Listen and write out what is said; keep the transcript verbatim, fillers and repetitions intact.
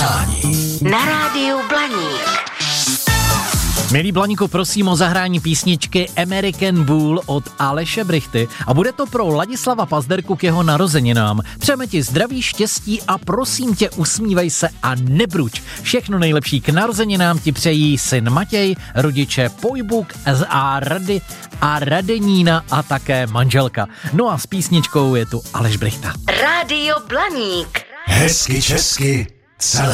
přání na rádiu Blaník. Milí Blaníku, prosím o zahrání písničky American Bull od Aleše Brichty a bude to pro Ladislava Pazderku k jeho narozeninám. Přejeme ti zdraví, štěstí a prosím tě, usmívej se a nebruč. Všechno nejlepší k narozeninám ti přejí syn Matěj, rodiče Pojbuk a Rady a Radenína a také manželka. No a s písničkou je tu Aleš Brichta. Rádio Blaník. hezky česky celé